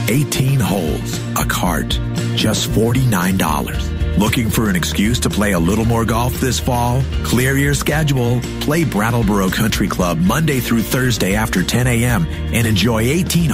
18 holes, a cart, just $49. Looking for an excuse to play a little more golf this fall? Clear your schedule. Play Brattleboro Country Club Monday through Thursday after 10 a.m. and enjoy 18